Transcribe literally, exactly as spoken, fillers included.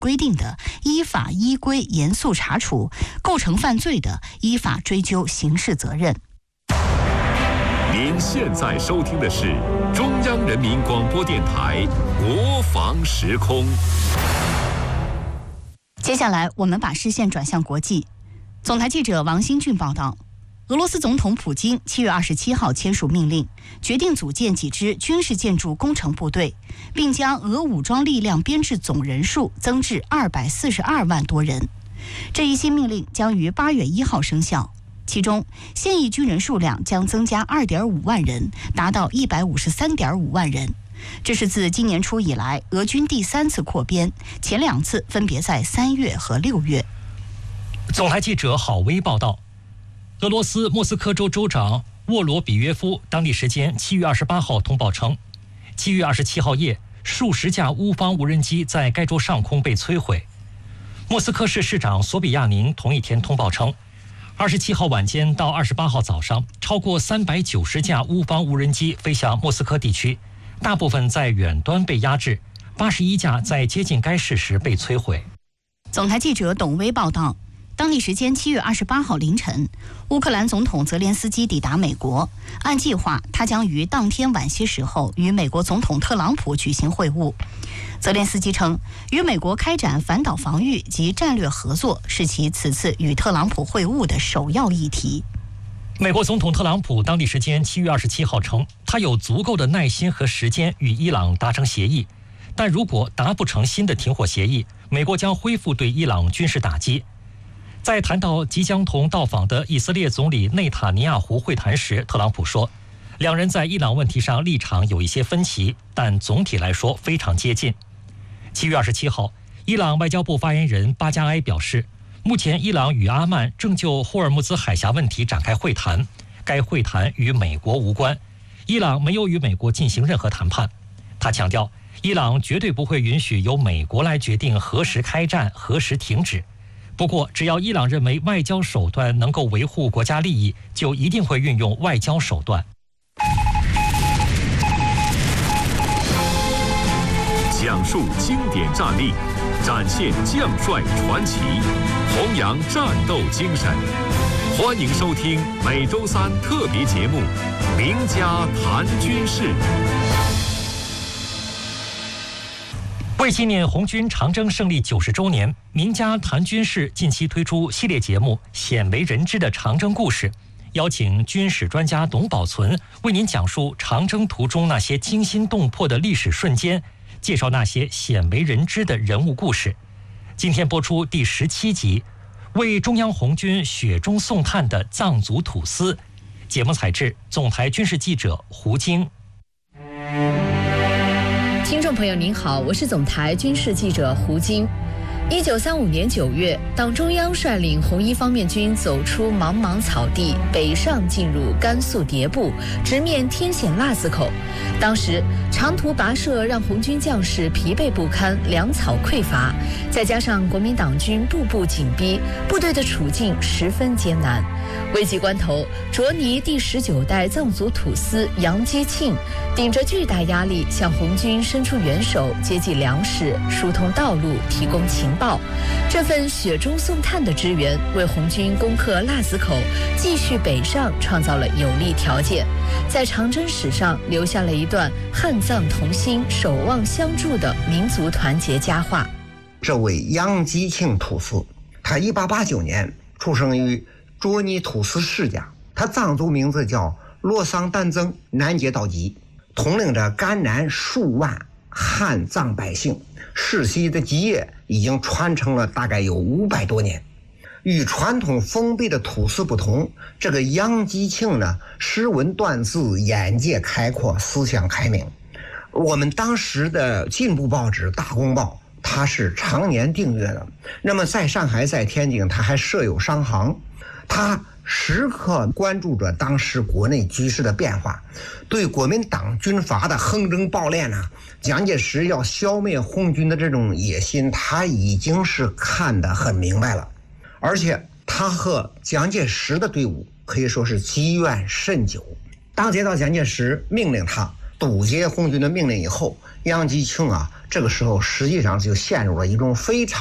规定的，依法依规严肃查处；构成犯罪的，依法追究刑事责任。 您现在收听的是中央人民广播电台国防时空。 接下来，我们把视线转向国际。总台记者王新俊报道。俄罗斯总统普京七月二十七号签署命令，决定组建几支军事建筑工程部队，并将俄武装力量编制总人数增至二百四十二万多人。这一新命令将于八月一号生效，其中现役军人数量将增加二点五万人，达到一百五十三点五万人。这是自今年初以来俄军第三次扩编，前两次分别在三月和六月。 总台记者郝威报道。俄罗斯莫斯科州州长沃罗比约夫当地时间七月二十八号通报称，七月二十七号夜，数十架乌方无人机在该州上空被摧毁。莫斯科市市长索比亚宁同一天通报称，二十七号晚间到二十八号早上，超过三百九十架乌方无人机飞向莫斯科地区，大部分在远端被压制，八十一架在接近该市时被摧毁。 总台记者董威报道。当地时间七月二十八号凌晨，乌克兰总统泽连斯基抵达美国。按计划，他将于当天晚些时候与美国总统特朗普举行会晤。泽连斯基称，与美国开展反导防御及战略合作是其此次与特朗普会晤的首要议题。 美国总统特朗普当地时间七月二十七号称，他有足够的耐心和时间与伊朗达成协议，但如果达不成新的停火协议，美国将恢复对伊朗军事打击。在谈到即将同到访的以色列总理内塔尼亚胡会谈时，特朗普说，两人在伊朗问题上立场有一些分歧，但总体来说非常接近。七月二十七号，伊朗外交部发言人巴加埃表示，目前伊朗与阿曼正就霍尔木兹海峡问题展开会谈，该会谈与美国无关，伊朗没有与美国进行任何谈判。他强调，伊朗绝对不会允许由美国来决定何时开战、何时停止。不过，只要伊朗认为外交手段能够维护国家利益，就一定会运用外交手段。 讲述经典战例，展现将帅传奇，弘扬战斗精神。欢迎收听每周三特别节目《名家谈军事》。 为纪念红军长征胜利九十周年，名家谈军事近期推出系列节目《鲜为人知的长征故事》，邀请军史专家董宝存为您讲述长征途中那些惊心动魄的历史瞬间，介绍那些鲜为人知的人物故事。今天播出第十七集，为中央红军雪中送炭的藏族土司。节目采制总台军事记者胡晶。 听众朋友您好，我是总台军事记者胡晶。一九三五年九月，党中央率领红一方面军走出茫茫草地，北上进入甘肃迭部，直面天险腊子口。当时长途跋涉让红军将士疲惫不堪，粮草匮乏，再加上国民党军步步紧逼，部队的处境十分艰难。危急关头，卓尼第十九代藏族土司杨基庆顶着巨大压力，向红军伸出援手，接济粮食，疏通道路，提供情报。这份雪中送炭的支援，为红军攻克腊子口、继续北上创造了有利条件，在长征史上留下了一段汉藏同心、守望相助的民族团结佳话。 这位杨基庆土司，他一八八九年出生于卓尼土司世家，他藏族名字叫洛桑丹增南杰道吉，统领着甘南数万汉藏百姓，世袭的基业已经传承了大概有五百多年。与传统封闭的土司不同，这个杨基庆呢，识文断字，眼界开阔，思想开明。我们当时的进步报纸《大公报》，它是常年订阅的。那么在上海、在天津，它还设有商行。他时刻关注着当时国内局势的变化，对国民党军阀的横征暴敛呢、啊，蒋介石要消灭红军的这种野心，他已经是看得很明白了。而且他和蒋介石的队伍可以说是积怨甚久。当接到蒋介石命令他堵截红军的命令以后，杨基庆啊， 这个时候实际上就陷入了一种非常